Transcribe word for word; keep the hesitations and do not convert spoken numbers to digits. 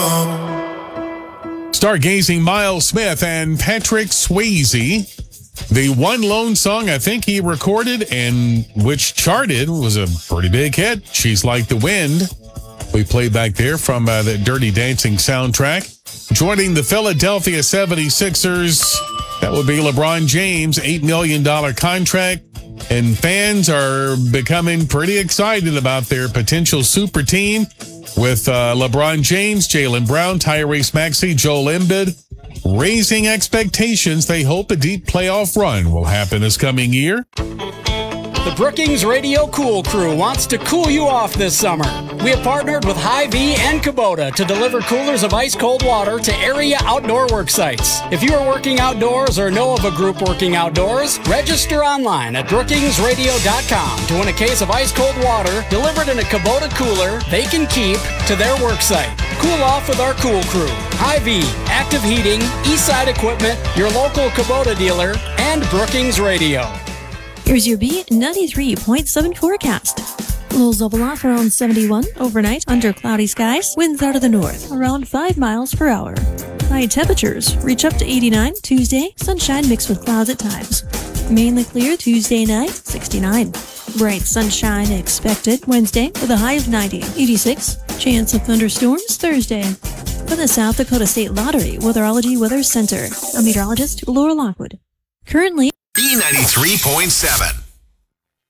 Stargazing Miles Smith and Patrick Swayze. The one lone song I think he recorded and which charted was a pretty big hit, She's Like the Wind. We played back there from uh, the Dirty Dancing soundtrack. Joining the Philadelphia seventy-sixers, that would be LeBron James, eight million dollars contract. And fans are becoming pretty excited about their potential super team with uh, LeBron James, Jaylen Brown, Tyrese Maxey, Joel Embiid. Raising expectations, they hope a deep playoff run will happen this coming year. The Brookings Radio Cool Crew wants to cool you off this summer. We have partnered with Hy-Vee and Kubota to deliver coolers of ice-cold water to area outdoor work sites. If you are working outdoors or know of a group working outdoors, register online at brookings radio dot com to win a case of ice-cold water delivered in a Kubota cooler they can keep to their work site. Cool off with our Cool Crew. Hy-Vee, Active Heating, Eastside Equipment, your local Kubota dealer, and Brookings Radio. Here's your B ninety-three point seven forecast. Lows level off around seventy-one overnight under cloudy skies. Winds out of the north around five miles per hour. High temperatures reach up to eighty-nine Tuesday. Sunshine mixed with clouds at times. Mainly clear Tuesday night, sixty-nine. Bright sunshine expected Wednesday with a high of ninety. eighty-six. Chance of thunderstorms Thursday. For the South Dakota State Lottery Weatherology Weather Center, I'm meteorologist Laura Lockwood. Currently B ninety-three point seven.